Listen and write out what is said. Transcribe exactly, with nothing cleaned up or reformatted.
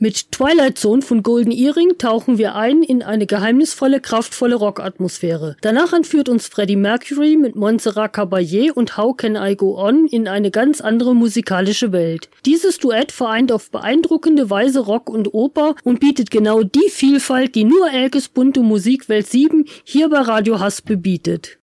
Mit Twilight Zone von Golden Earring tauchen wir ein in eine geheimnisvolle, kraftvolle Rockatmosphäre. Danach entführt uns Freddie Mercury mit Montserrat Caballé und How Can I Go On in eine ganz andere musikalische Welt. Dieses Duett vereint auf beeindruckende Weise Rock und Oper und bietet genau die Vielfalt, die nur Elkes bunte Musikwelt sieben hier bei Radio Haspe bietet.